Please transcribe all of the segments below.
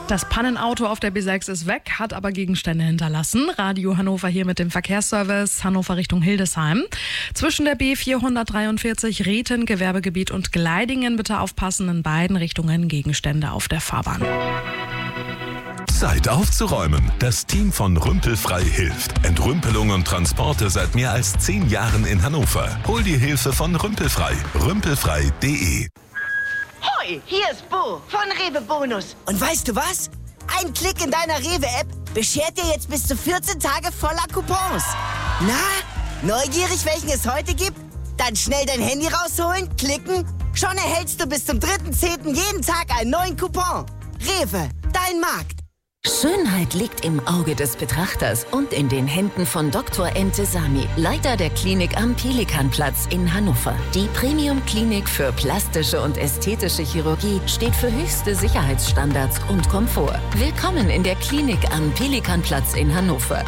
Das Pannenauto auf der B6 ist weg, hat aber Gegenstände hinterlassen. Radio Hannover hier mit dem Verkehrsservice Hannover Richtung Hildesheim. Zwischen der B443 Rieten, Gewerbegebiet und Gleidingen bitte aufpassen, in beiden Richtungen Gegenstände auf der Fahrbahn. Zeit aufzuräumen. Das Team von Rümpelfrei hilft. Entrümpelung und Transporte seit mehr als 10 Jahren in Hannover. Hol die Hilfe von Rümpelfrei. Rümpelfrei.de. Hoi, hier ist Bo von Rewe Bonus. Und weißt du was? Ein Klick in deiner Rewe-App beschert dir jetzt bis zu 14 Tage voller Coupons. Na, neugierig, welchen es heute gibt? Dann schnell dein Handy rausholen, klicken. Schon erhältst du bis zum 3.10. jeden Tag einen neuen Coupon. Rewe, dein Markt. Schönheit liegt im Auge des Betrachters und in den Händen von Dr. Entesami, Leiter der Klinik am Pelikanplatz in Hannover. Die Premium-Klinik für plastische und ästhetische Chirurgie steht für höchste Sicherheitsstandards und Komfort. Willkommen in der Klinik am Pelikanplatz in Hannover.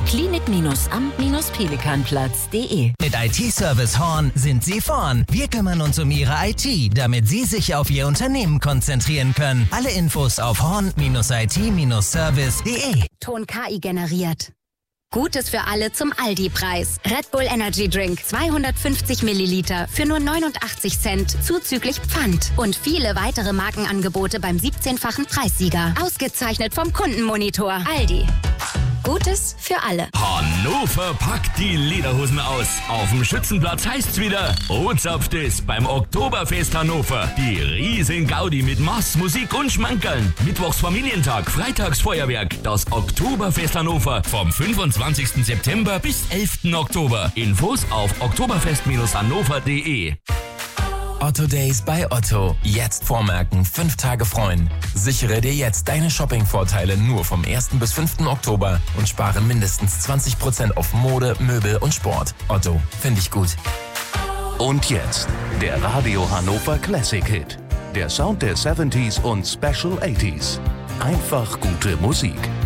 Klinik-am-pelikanplatz.de. Mit IT-Service Horn sind Sie vorn. Wir kümmern uns um Ihre IT, damit Sie sich auf Ihr Unternehmen konzentrieren können. Alle Infos auf horn-it-service.de. Ton KI generiert. Gutes für alle zum Aldi-Preis. Red Bull Energy Drink 250 Milliliter für nur 89 Cent zuzüglich Pfand. Und viele weitere Markenangebote beim 17-fachen Preissieger. Ausgezeichnet vom Kundenmonitor. Aldi. Gutes für alle. Hannover packt die Lederhosen aus. Auf dem Schützenplatz heißt's wieder Ozapft es beim Oktoberfest Hannover. Die riesen Gaudi mit Mass, Musik und Schmankerln. Mittwochs Familientag, freitags Feuerwerk. Das Oktoberfest Hannover vom 25. September bis 11. Oktober. Infos auf oktoberfest-hannover.de. Otto Days bei Otto. Jetzt vormerken, 5 Tage freuen. Sichere dir jetzt deine Shopping-Vorteile nur vom 1. bis 5. Oktober und spare mindestens 20% auf Mode, Möbel und Sport. Otto, finde ich gut. Und jetzt der Radio Hannover Classic Hit. Der Sound der 70s und Special 80s. Einfach gute Musik.